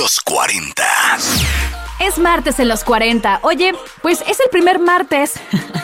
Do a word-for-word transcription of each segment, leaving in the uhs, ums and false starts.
Los cuarenta. Es martes en Los cuarenta. Oye, pues es el primer martes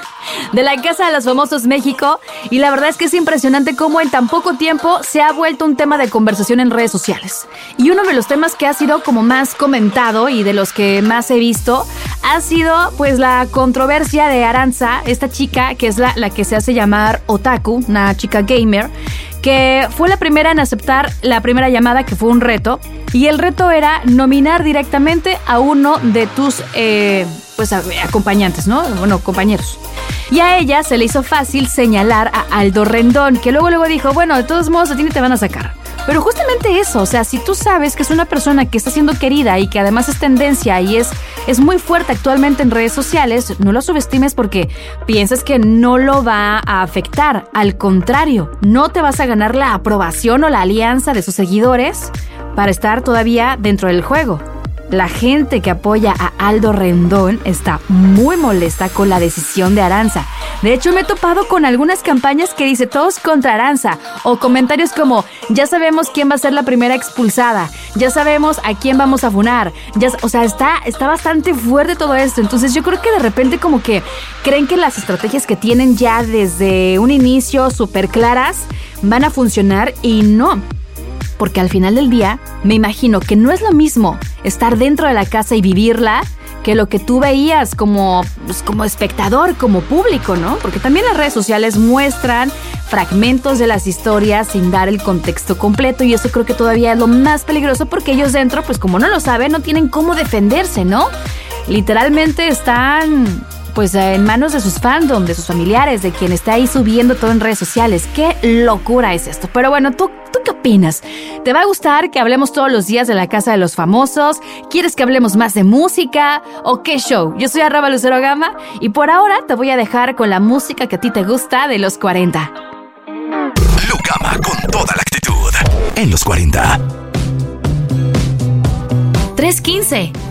de la Casa de los Famosos México y la verdad es que es impresionante cómo en tan poco tiempo se ha vuelto un tema de conversación en redes sociales. Y uno de los temas que ha sido como más comentado y de los que más he visto ha sido pues la controversia de Aranza, esta chica que es la, la que se hace llamar Otaku, una chica gamer, que fue la primera en aceptar la primera llamada, que fue un reto, y el reto era nominar directamente a uno de tus eh, pues acompañantes, ¿no? Bueno, compañeros. Y a ella se le hizo fácil señalar a Aldo Rendón, que luego luego dijo, bueno, de todos modos a ti te van a sacar. Pero justamente eso, o sea, si tú sabes que es una persona que está siendo querida y que además es tendencia y es, es muy fuerte actualmente en redes sociales, no lo subestimes porque piensas que no lo va a afectar. Al contrario, no te vas a ganar la aprobación o la alianza de sus seguidores para estar todavía dentro del juego. La gente que apoya a Aldo Rendón está muy molesta con la decisión de Aranza. De hecho, me he topado con algunas campañas que dice todos contra Aranza o comentarios como ya sabemos quién va a ser la primera expulsada, ya sabemos a quién vamos a funar. Ya, o sea, está, está bastante fuerte todo esto. Entonces yo creo que de repente como que creen que las estrategias que tienen ya desde un inicio súper claras van a funcionar y no. Porque al final del día, me imagino que no es lo mismo estar dentro de la casa y vivirla que lo que tú veías como, pues, como espectador, como público, ¿no? Porque también las redes sociales muestran fragmentos de las historias sin dar el contexto completo y eso creo que todavía es lo más peligroso porque ellos dentro, pues como no lo saben, no tienen cómo defenderse, ¿no? Literalmente están pues en manos de sus fandom, de sus familiares, de quien está ahí subiendo todo en redes sociales. ¡Qué locura es esto! Pero bueno, ¿tú, ¿tú qué opinas? ¿Te va a gustar que hablemos todos los días de la Casa de los Famosos? ¿Quieres que hablemos más de música? ¿O qué show? Yo soy arroba Lucero Gama y por ahora te voy a dejar con la música que a ti te gusta de Los cuarenta. Lu Gama con toda la actitud en Los cuarenta. tres quince